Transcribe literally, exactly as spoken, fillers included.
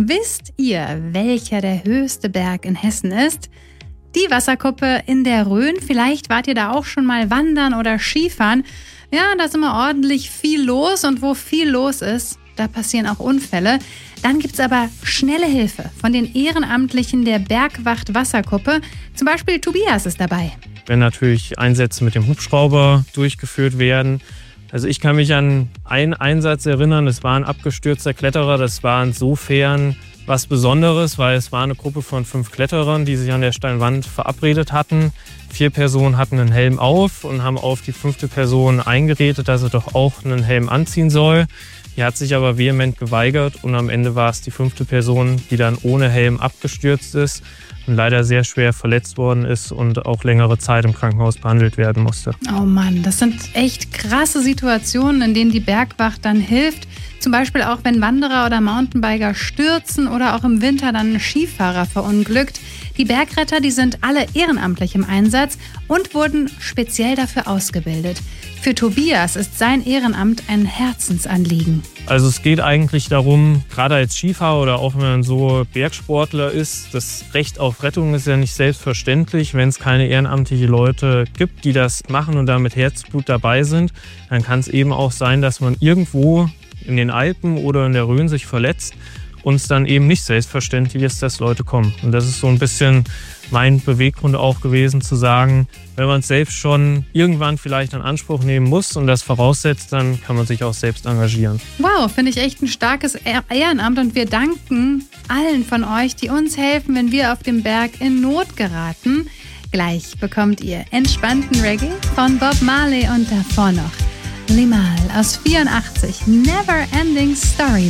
Wisst ihr, welcher der höchste Berg in Hessen ist? Die Wasserkuppe in der Rhön. Vielleicht wart ihr da auch schon mal wandern oder Skifahren. Ja, da ist immer ordentlich viel los und wo viel los ist, da passieren auch Unfälle. Dann gibt's aber schnelle Hilfe von den Ehrenamtlichen der Bergwacht Wasserkuppe. Zum Beispiel Tobias ist dabei. Wenn natürlich Einsätze mit dem Hubschrauber durchgeführt werden. Also ich kann mich an einen Einsatz erinnern, es war ein abgestürzter Kletterer. Das war insofern was Besonderes, weil es war eine Gruppe von fünf Kletterern, die sich an der Steinwand verabredet hatten. Vier Personen hatten einen Helm auf und haben auf die fünfte Person eingeredet, dass er doch auch einen Helm anziehen soll. Die hat sich aber vehement geweigert und am Ende war es die fünfte Person, die dann ohne Helm abgestürzt ist und leider sehr schwer verletzt worden ist und auch längere Zeit im Krankenhaus behandelt werden musste. Oh Mann, das sind echt krasse Situationen, in denen die Bergwacht dann hilft. Zum Beispiel auch, wenn Wanderer oder Mountainbiker stürzen oder auch im Winter dann ein Skifahrer verunglückt. Die Bergretter, die sind alle ehrenamtlich im Einsatz und wurden speziell dafür ausgebildet. Für Tobias ist sein Ehrenamt ein Herzensanliegen. Also es geht eigentlich darum, gerade als Skifahrer oder auch wenn man so Bergsportler ist, das Recht auf Rettung ist ja nicht selbstverständlich. Wenn es keine ehrenamtlichen Leute gibt, die das machen und da mit Herzblut dabei sind, dann kann es eben auch sein, dass man irgendwo in den Alpen oder in der Rhön sich verletzt und es dann eben nicht selbstverständlich ist, dass Leute kommen. Und das ist so ein bisschen mein Beweggrund auch gewesen, zu sagen, wenn man es selbst schon irgendwann vielleicht in Anspruch nehmen muss und das voraussetzt, dann kann man sich auch selbst engagieren. Wow, finde ich echt ein starkes Ehrenamt und wir danken allen von euch, die uns helfen, wenn wir auf dem Berg in Not geraten. Gleich bekommt ihr entspannten Reggae von Bob Marley und davor noch Limahl aus vierundachtzig, Never Ending Story.